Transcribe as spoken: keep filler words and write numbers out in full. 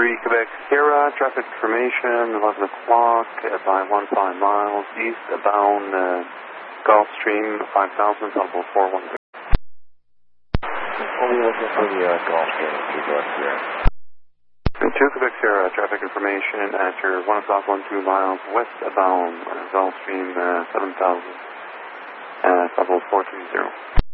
three Quebec Sierra, traffic information, eleven o'clock uh, by one five miles, eastbound uh, Gulfstream five thousand, level four one zero. What are you looking for the uh, Gulfstream two Quebec Sierra? two Quebec Sierra, traffic information at your one o'clock one two miles, westbound uh, Gulfstream uh, seven thousand, uh, level four three zero.